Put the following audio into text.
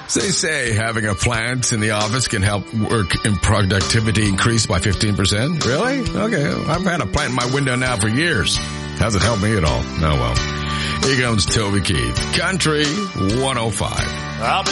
They say having a plant in the office can help work and productivity increase by 15%. Really? Okay. I've had a plant in my window now for years. Hasn't helped me at all. Oh well. Here comes Toby Keith. Country 105.